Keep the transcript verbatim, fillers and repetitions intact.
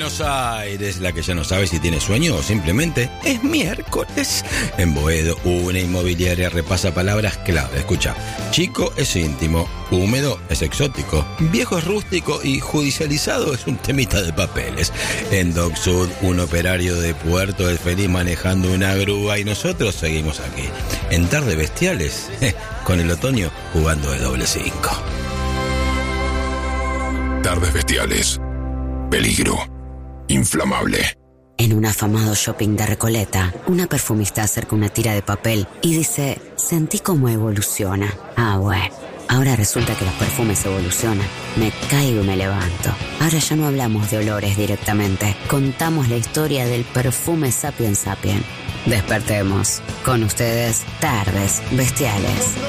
Buenos Aires, la que ya no sabe si tiene sueño o simplemente es miércoles. En Boedo, una inmobiliaria repasa palabras clave. Escucha, chico es íntimo, húmedo es exótico, viejo es rústico y judicializado es un temita de papeles. En Dock Sud, un operario de puerto es feliz manejando una grúa y nosotros seguimos aquí. En Tarde Bestiales, con el otoño jugando de doble cinco. Tardes Bestiales. Peligro. Inflamable. En un afamado shopping de Recoleta, una perfumista acerca una tira de papel y dice, sentí cómo evoluciona. Ah, bueno. Ahora resulta que los perfumes evolucionan. Me caigo y me levanto. Ahora ya no hablamos de olores directamente. Contamos la historia del perfume Sapien Sapien. Despertemos. Con ustedes, Tardes Bestiales.